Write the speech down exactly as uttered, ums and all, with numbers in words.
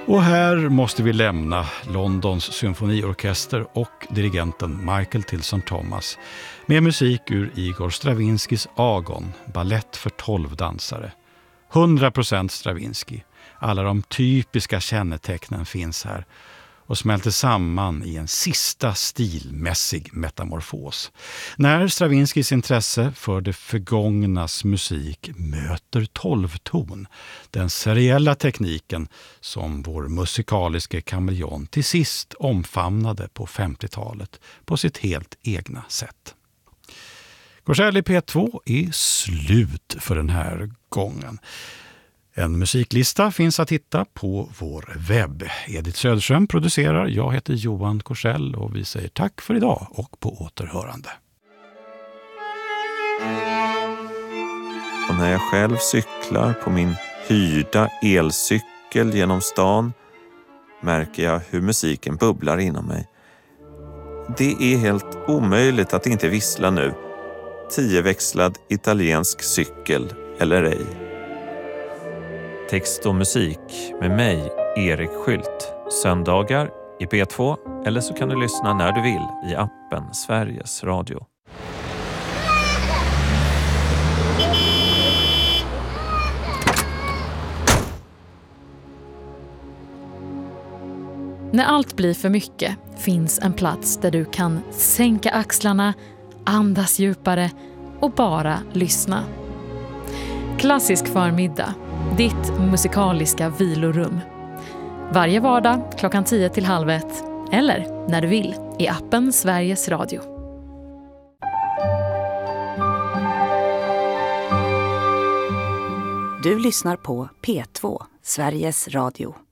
Och här måste vi lämna Londons symfoniorkester och dirigenten Michael Tilson Thomas med musik ur Igor Stravinskys Agon, ballett för tolv dansare. hundra procent Stravinsky. Alla de typiska kännetecknen finns här och smälter samman i en sista stilmässig metamorfos. När Stravinskys intresse för det förgångnas musik möter tolvton, den seriella tekniken som vår musikaliske kameleon till sist omfamnade på femtiotalet på sitt helt egna sätt. Korsell i P två är slut för den här gången. En musiklista finns att hitta på vår webb. Edith Söderström producerar, jag heter Johan Korsell och vi säger tack för idag och på återhörande. Och när jag själv cyklar på min hyrda elcykel genom stan märker jag hur musiken bubblar inom mig. Det är helt omöjligt att inte vissla nu. Tioväxlad italiensk cykel eller ej. Text och musik med mig, Erik Skylt. Söndagar i P två eller så kan du lyssna när du vill i appen Sveriges Radio. När allt blir för mycket finns en plats där du kan sänka axlarna, andas djupare och bara lyssna. Klassisk förmiddag. Ditt musikaliska vilorum. Varje vardag klockan tio till halv ett. Eller när du vill i appen Sveriges Radio. Du lyssnar på P två, Sveriges Radio.